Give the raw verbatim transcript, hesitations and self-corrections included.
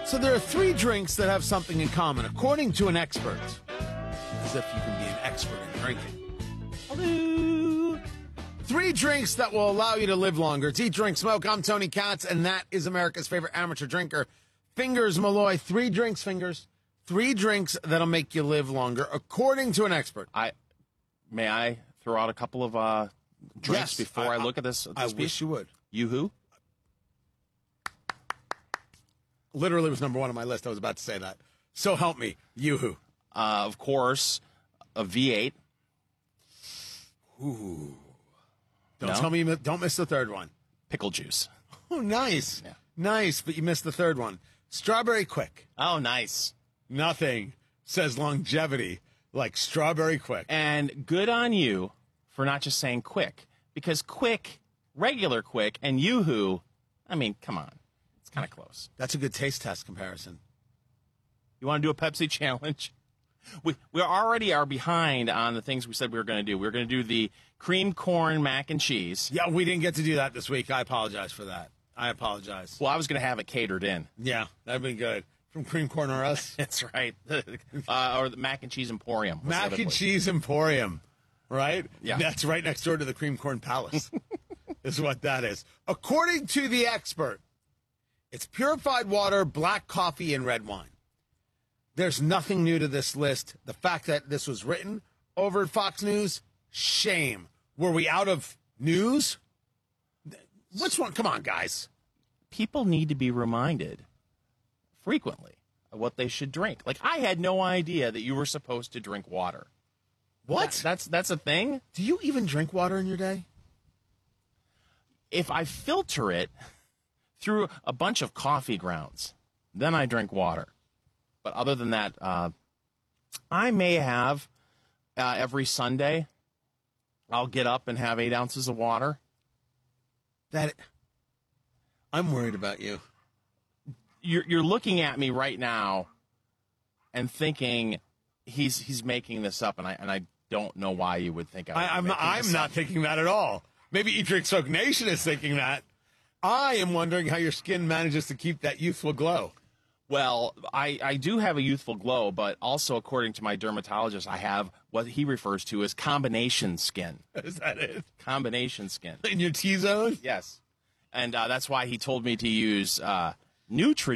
So there are three drinks that have something in common, according to an expert. As if you can be an expert in drinking. Hello. Three drinks that will allow you to live longer. It's Eat, Drink, Smoke. I'm Tony Katz, and that is America's favorite amateur drinker, Fingers Malloy. Three drinks, Fingers. Three drinks that'll make you live longer, according to an expert. I May I throw out a couple of uh, drinks Yes, before I, I look at this? this I piece? wish you would. Yoo-hoo? Literally was number one on my list. I was about to say that. So help me. Yoo-hoo. Uh, of course, a V eight. Ooh. Don't No? tell me you don't miss the third one. Pickle juice. Oh, nice. Yeah. Nice, but you missed the third one. Strawberry Quick. Oh, nice. Nothing says longevity like Strawberry Quick. And good on you for not just saying quick. Because quick, regular quick, and Yoo-hoo, I mean, come on. It's kind of close. That's a good taste test comparison. You want to do a Pepsi challenge? We we already are behind on the things we said we were going to do. We were going to do the cream corn mac and cheese. Yeah, we didn't get to do that this week. I apologize for that. I apologize. Well, I was going to have it catered in. Yeah, that'd been good. From Cream Corn or Us. That's right. uh, or the mac and cheese emporium. was the Mac other and place. Cheese Emporium, right? Yeah. That's right next door to the Cream Corn Palace, is what that is. According to the expert, it's purified water, black coffee, and red wine. There's nothing new to this list. The fact that this was written over at Fox News, shame. Were we out of news? Which one? Come on, guys. People need to be reminded frequently of what they should drink. Like, I had no idea that you were supposed to drink water. What? That- that's that's a thing? Do you even drink water in your day? If I filter it through a bunch of coffee grounds, then I drink water. But other than that, uh, I may have uh, every Sunday, I'll get up and have eight ounces of water. That I'm worried about you. You're, you're looking at me right now and thinking he's he's making this up, and I and I don't know why you would think I would I, be I'm making I'm this not up. thinking that at all. Maybe Eat, Drink, Smoke Nation is thinking that. I am wondering how your skin manages to keep that youthful glow. Well, I, I do have a youthful glow, but also, according to my dermatologist, I have what he refers to as combination skin. Is that it? Combination skin. In your T-zone? Yes. And uh, that's why he told me to use uh, Neutrogena.